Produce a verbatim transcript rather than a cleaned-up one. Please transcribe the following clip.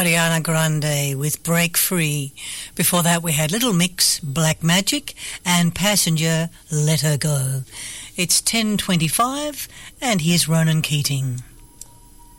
Ariana Grande with Break Free. Before that we had Little Mix, Black Magic, and Passenger, Let Her Go. It's ten twenty-five and here's Ronan Keating.